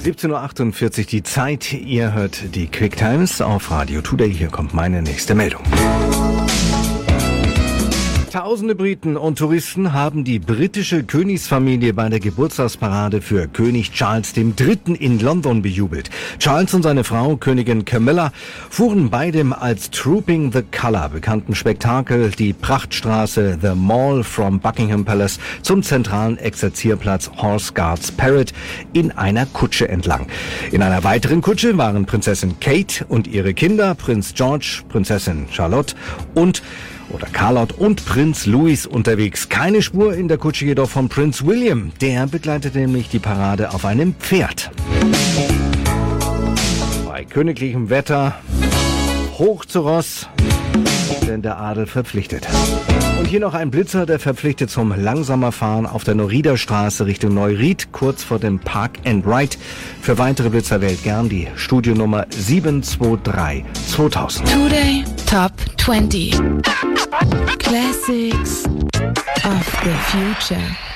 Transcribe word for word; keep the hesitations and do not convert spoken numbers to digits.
siebzehn Uhr achtundvierzig die Zeit. Ihr hört die Quick Times auf Radio Today. Hier kommt meine nächste Meldung. Tausende Briten und Touristen haben die britische Königsfamilie bei der Geburtstagsparade für König Charles der Dritte in London bejubelt. Charles und seine Frau, Königin Camilla, fuhren bei dem als Trooping the Colour bekannten Spektakel die Prachtstraße The Mall from Buckingham Palace zum zentralen Exerzierplatz Horse Guards Parade in einer Kutsche entlang. In einer weiteren Kutsche waren Prinzessin Kate und ihre Kinder, Prinz George, Prinzessin Charlotte und oder Carlotte und Prinz Louis unterwegs. Keine Spur in der Kutsche jedoch von Prinz William. Der begleitete nämlich die Parade auf einem Pferd. Bei königlichem Wetter hoch zu Ross, denn der Adel verpflichtet. Und hier noch ein Blitzer, der verpflichtet zum langsamer Fahren auf der Norriederstraße Richtung Neuried, kurz vor dem Park and Ride. Für weitere Blitzer wählt gern die Studionummer sieben zwei drei zweitausend. Today Top twenty Classics of the Future.